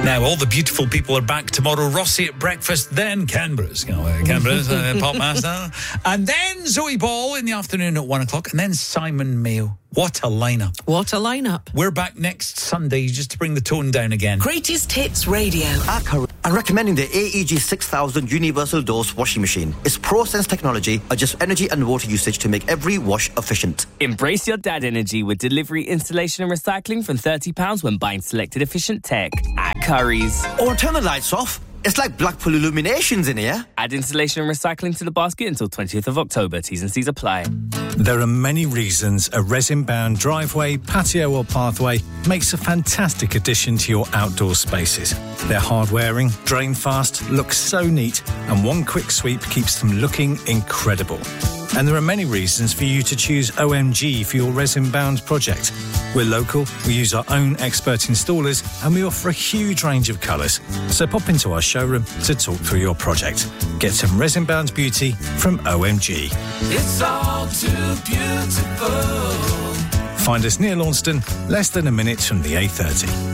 Now, all the beautiful people are back tomorrow. Rossi at breakfast, then Canberra's Pop Master. And then Zoe Ball in the afternoon at 1 o'clock. And then Simon Mayo. What a lineup. What a lineup. We're back next Sunday just to bring the tone down again. Greatest Hits Radio. I'm recommending the AEG 6000 Universal Dose washing machine. Its ProSense technology adjusts energy and water usage to make every wash efficient. Embrace your dad energy with delivery, installation and recycling from £30 when buying selected efficient tech at Curry's. Or turn the lights off. It's like Blackpool Illuminations in here. Add installation and recycling to the basket until 20th of October. T's and C's apply. There are many reasons a resin-bound driveway, patio or pathway makes a fantastic addition to your outdoor spaces. They're hard-wearing, drain fast, look so neat, and one quick sweep keeps them looking incredible. And there are many reasons for you to choose OMG for your resin-bound project. We're local, we use our own expert installers, and we offer a huge range of colours. So pop into our showroom to talk through your project. Get some resin-bound beauty from OMG. It's all too beautiful. Find us near Launceston, less than a minute from the A30.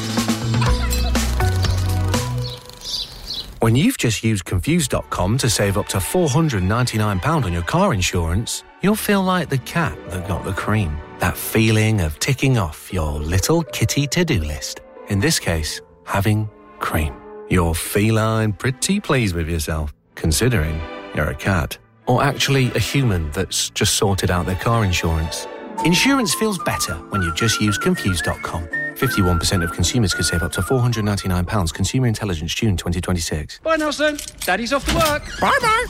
When you've just used Confused.com to save up to £499 on your car insurance, you'll feel like the cat that got the cream. That feeling of ticking off your little kitty to-do list. In this case, having cream. You're feline pretty pleased with yourself, considering you're a cat. Or actually a human that's just sorted out their car insurance. Insurance feels better when you just use Confused.com. 51% of consumers could save up to £499. Consumer Intelligence, June 2026. Bye, Nelson. Daddy's off to work. Bye-bye.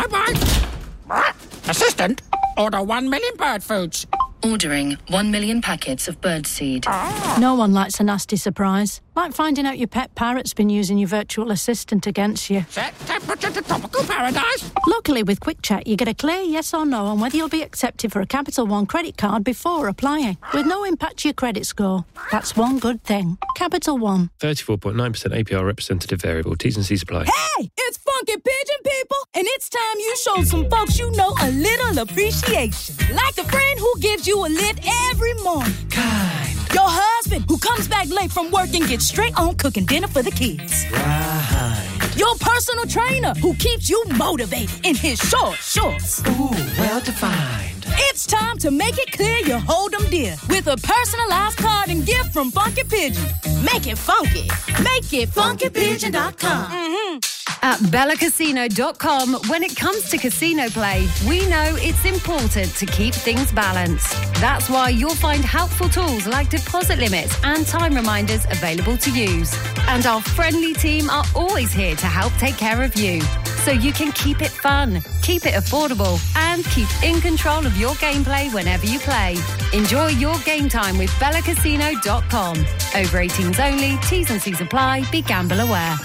Bye-bye. Assistant, order 1 million bird foods. Ordering 1 million packets of birdseed. No one likes a nasty surprise. Like finding out your pet parrot's been using your virtual assistant against you. Set temperature to tropical paradise. Luckily, with Quick Check, you get a clear yes or no on whether you'll be accepted for a Capital One credit card before applying, with no impact to your credit score. That's one good thing. Capital One. 34.9% APR representative variable. T's and C's apply. Hey, it's Funky Pigeon, people, and it's time you showed some folks you know a little appreciation. Like the friend who gives you a lift every morning. Kind. Your husband who comes back late from work and gets straight on cooking dinner for the kids. Right. Your personal trainer who keeps you motivated in his short shorts. Ooh, well defined. It's time to make it clear you hold them dear with a personalized card and gift from Funky Pigeon. Make it funky. Make it funkypigeon.com. Mm-hmm. At BellaCasino.com, when it comes to casino play, we know it's important to keep things balanced. That's why you'll find helpful tools like deposit limits and time reminders available to use. And our friendly team are always here to help take care of you, so you can keep it fun, keep it affordable, and keep in control of your gameplay whenever you play. Enjoy your game time with BellaCasino.com. Over 18s only, T's and C's apply, be gamble aware.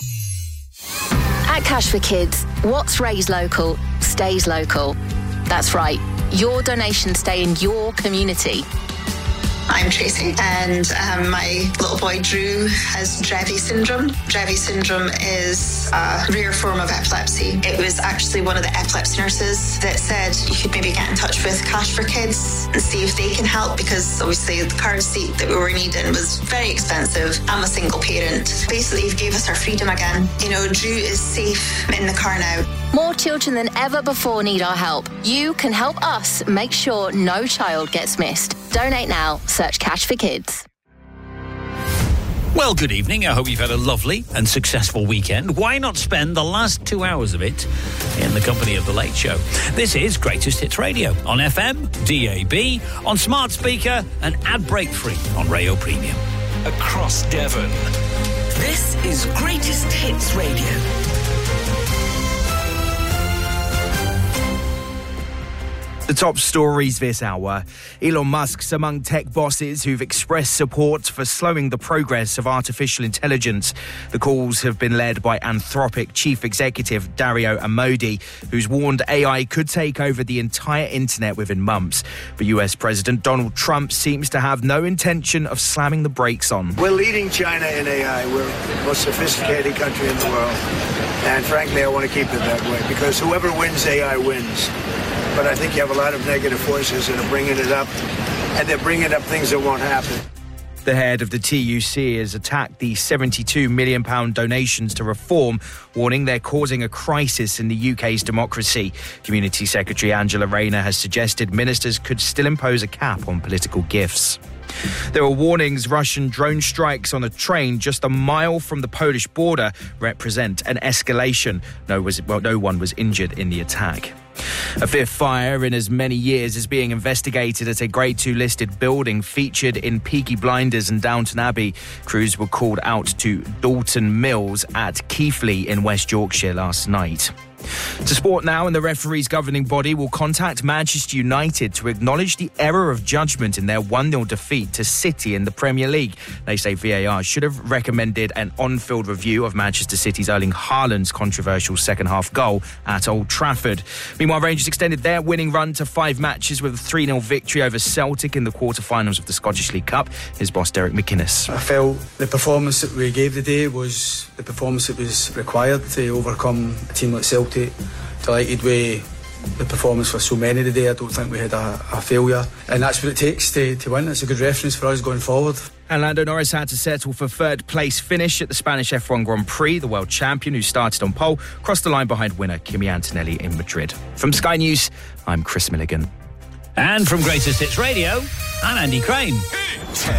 At Cash for Kids, what's raised local stays local. That's right, your donations stay in your community. I'm Tracy, and my little boy Drew has Dravet syndrome. Dravet syndrome is a rare form of epilepsy. It was actually one of the epilepsy nurses that said you could maybe get in touch with Cash for Kids and see if they can help, because obviously the car seat that we were needing was very expensive. I'm a single parent. Basically, he gave us our freedom again. You know, Drew is safe in the car now. More children than ever before need our help. You can help us make sure no child gets missed. Donate now. Search Cash for Kids. Well, good evening. I hope you've had a lovely and successful weekend. Why not spend the last 2 hours of it in the company of The Late Show? This is Greatest Hits Radio on FM, DAB, on smart speaker and ad break free on Rayo Premium. Across Devon. This is Greatest Hits Radio. The top stories this hour. Elon Musk's among tech bosses who've expressed support for slowing the progress of artificial intelligence. The calls have been led by Anthropic chief executive Dario Amodei, who's warned AI could take over the entire internet within months. But US President Donald Trump seems to have no intention of slamming the brakes on. We're leading China in AI. We're the most sophisticated country in the world. And frankly, I want to keep it that way, because whoever wins AI wins. But I think you have a lot of negative forces that are bringing it up, and they're bringing up things that won't happen. The head of the TUC has attacked the £72 million donations to Reform, warning they're causing a crisis in the UK's democracy. Community Secretary Angela Rayner has suggested ministers could still impose a cap on political gifts. There were warnings Russian drone strikes on a train just a mile from the Polish border represent an escalation. No one was injured in the attack. A fifth fire in as many years is being investigated at a Grade 2 listed building featured in Peaky Blinders and Downton Abbey. Crews were called out to Dalton Mills at Keighley in West Yorkshire last night. To sport now, and the referees governing body will contact Manchester United to acknowledge the error of judgment in their 1-0 defeat to City in the Premier League. They say VAR should have recommended an on-field review of Manchester City's Erling Haaland's controversial second-half goal at Old Trafford. Meanwhile, Rangers extended their winning run to 5 matches with a 3-0 victory over Celtic in the quarter-finals of the Scottish League Cup. His boss, Derek McInnes. I felt the performance that we gave today was the performance that was required to overcome a team like Celtic. Delighted with the performance for so many today. I don't think we had a failure, and that's what it takes to win. It's a good reference for us going forward. And Lando Norris had to settle for third place finish at the Spanish F1 Grand Prix. The world champion, who started on pole, crossed the line behind winner Kimi Antonelli in Madrid. From Sky News, I'm Chris Milligan. And from Greatest Hits Radio, I'm Andy Crane.